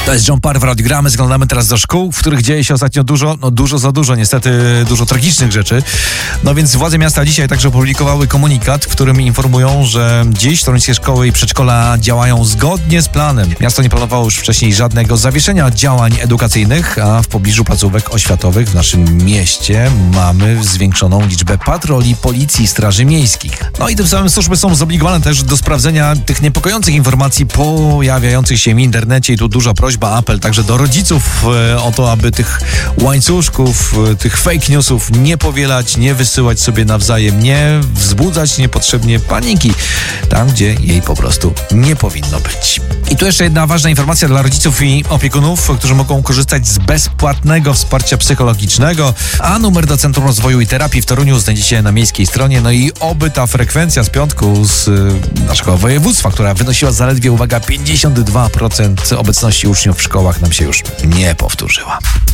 To jest John Parr w Radiu Gramy. Zaglądamy teraz do szkół, w których dzieje się ostatnio dużo za dużo, niestety dużo tragicznych rzeczy. No więc władze miasta dzisiaj także opublikowały komunikat, w którym informują, że dziś toruńskie szkoły i przedszkola działają zgodnie z planem. Miasto nie planowało już wcześniej żadnego zawieszenia działań edukacyjnych, a w pobliżu placówek oświatowych w naszym mieście mamy zwiększoną liczbę patroli policji i straży miejskich. No i tym samym służby są zobligowane też do sprawdzenia tych niepokojących informacji pojawiających się w internecie i tu duża prośba, apel także do rodziców o to, aby tych łańcuszków, tych fake newsów nie powielać, nie wysyłać sobie nawzajem, nie wzbudzać niepotrzebnie paniki tam, gdzie jej po prostu nie powinno być. I tu jeszcze jedna ważna informacja dla rodziców i opiekunów, którzy mogą korzystać z bezpłatnego wsparcia psychologicznego, a numer do Centrum Rozwoju i Terapii w Toruniu znajdziecie na miejskiej stronie. No i oby ta frekwencja z piątku z naszego województwa, która wynosiła zaledwie, uwaga, 52% obecności uczniów w szkołach, nam się już nie powtórzyła.